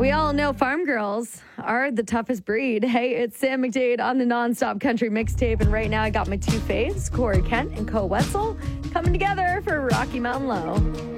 We all know farm girls are the toughest breed. Hey, it's Sam McDade on the Nonstop Country Mixtape. And right now I got my two faves, Corey Kent and Cole Wetzel, coming together for Rocky Mountain Low.